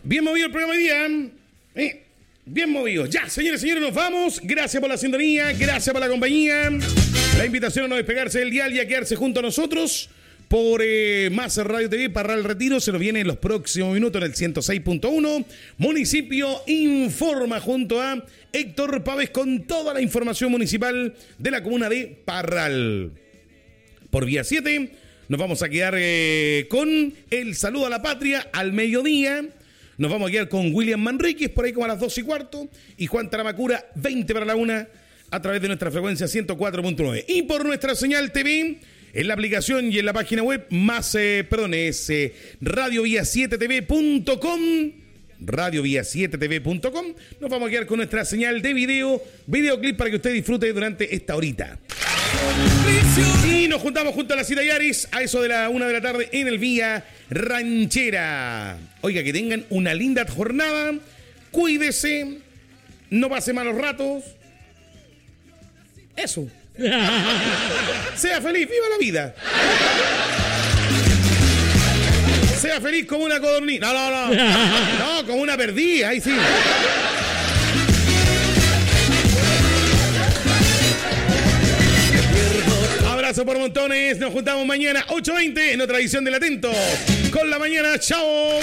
Bien movido el programa hoy día. Bien movido. Ya, señores, nos vamos. Gracias por la sintonía, gracias por la compañía. La invitación a no despegarse del dial y a quedarse junto a nosotros por Más Radio TV. Parral Retiro se nos viene en los próximos minutos en el 106.1. Municipio Informa junto a Héctor Pávez con toda la información municipal de la comuna de Parral. Por Vía 7 nos vamos a quedar con el saludo a la patria al mediodía. Nos vamos a quedar con William Manríquez por ahí como a las 2:15 y Juan Taramacura 20 para la 1 a través de nuestra frecuencia 104.9 y por nuestra señal TV en la aplicación y en la página web radiovia7tv.com. radiovia7tv.com. Nos vamos a quedar con nuestra señal de videoclip para que usted disfrute durante esta horita. Y nos juntamos junto a la Cita Yaris a eso de la 1 de la tarde en el Vía Ranchera. Oiga, que tengan una linda jornada. Cuídese. No pase malos ratos. Eso. Sea feliz, viva la vida. Sea feliz como una codorniz. No, como una perdida, ahí sí. Abrazo por montones. Nos juntamos mañana 8:20 en otra edición del Atento. Con la mañana, chao.